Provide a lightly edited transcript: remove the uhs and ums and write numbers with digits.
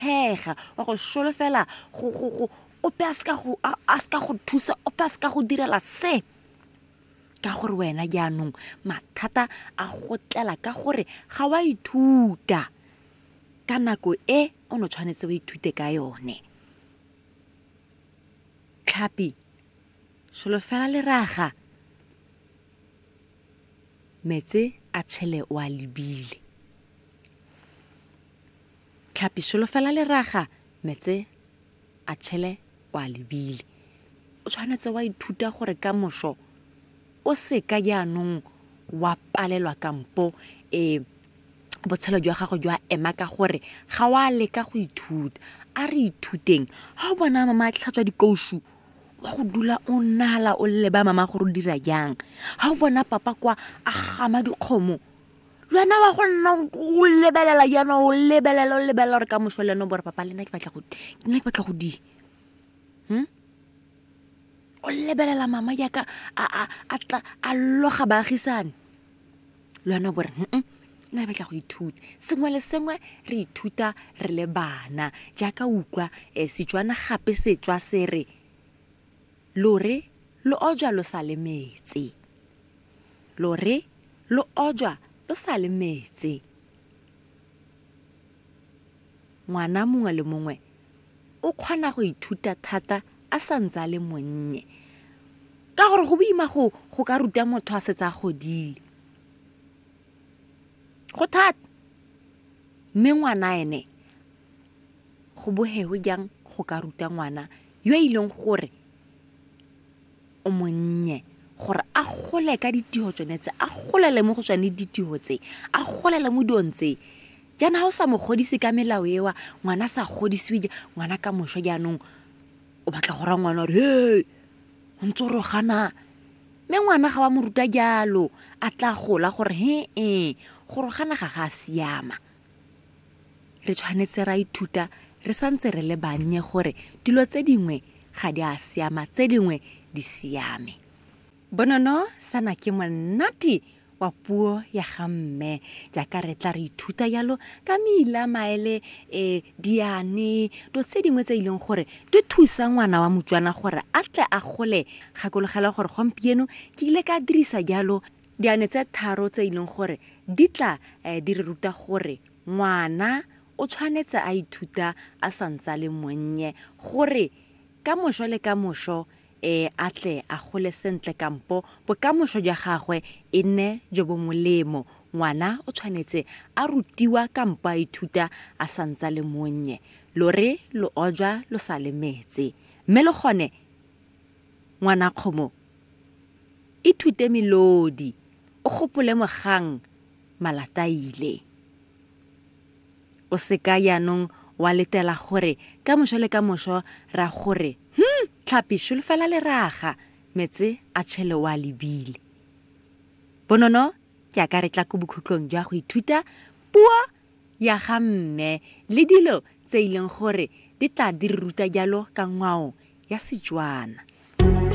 thega wa go solofela go ope a ska go thusa ope a ska go direla se ka gore wena jaanong mathata a go tlela ka gore ga wa ithuta ka nako e o no tshwanetse o ithute ka yone. Tlhapi solofela leraga metse a tshele o a lebile. Tlhapi solofela leraga metse a tshele o a lebile. O tshwanetse wa ithuta gore ka moso o se ka jaanong wa palelwa kampo botshelo jwa gago jwa ema ka gore ga wa leka go ithuta. A re ithuteng ga o bona mama a tlhatswa dikousu wa go dula o nala o leba mama gore o dira jang. Ga o bona papa kwa a gama dikgomo lwana wa go nna o lebelela jaana o lebelela gore ka moso le no bore papa le nna ke batla go di o lebelela mama yaka a loga baagisane lwana bore nna batla go ithuta. Sengwe le sengwe re ithuta re le bana jaaka utlwa Setswana gape se tswa se re lore lo ojwa lo sa le metsi. Lore lo ojwa lo sa le metsi. Ngwana mongwe le mongwe o kgona go ithuta thata a santse a le monnye ka gore go boima go ka ruta motho a setsa godile go thata. Mme ngwana ene go bogego jang go ka ruta ngwana yo ileng gore o monnye gore a gole ka ditiro tsone tse a golele mo go tswane ditiro tse a golele mo diontse. Jana ha o sa mo godise ka melao ewa ngwana sa godisiwe ngwana ka moso jaanong o batla go ra ngwana re he o ntse ro gana. Me ngwana ga wa mo ruta jalo a tla gola gore go rogana ga ga siama. Re tshwanetse ra ithuta re santse re le bannye gore dilo tse dingwe ga di a siama tse dingwe di siame. Bonono sana ke monate wa puo ya ga mme jaaka re tla re ithuta jalo ka mela maele diane do tse dingwe tse ileng gore di thusa ngwana wa motswana gore a tle a gole gakologela gore gompieno ke ile ka dirisa jalo diane tse tharo tse ileng gore di tla di re ruta gore ngwana o tshwanetse a ithuta a santse le monnye gore ka moso le ka moso a tle a gole sentle kampo bokamoso jwa gagwe e nne jo bo molemo. Ngwana o tshwanetse a rutiwa kampo a ithuta a santse le monnye. Lore lo ojwa lo sa le metsi. Mme le gone ngwana kgomo ithute melodi o gopole mogang malataile. O se ka jaanong wa letela gore ka moso le ka moso ra gore Tlhapi solofela leraga metse a tshele o a lebile. Bonono ke a ka re tla ko bokhutlong jwa go ithuta puo ya ga mme le dilo tse ileng gore di tla di ruta jalo ka ngwao ya Setswana.